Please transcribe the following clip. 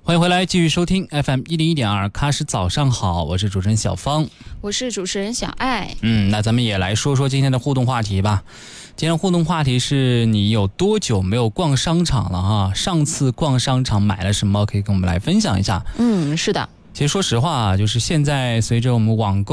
欢迎回来，继续收听 FM101.2喀什早上好，我是主持人小芳， 我是主持人小爱。 那咱们也来说说今天的互动话题吧。今天互动话题是你有多久没有逛商场了哈？上次逛商场买了什么？可以跟我们来分享一下。 是的。 其实说实话，就是现在随着我们网购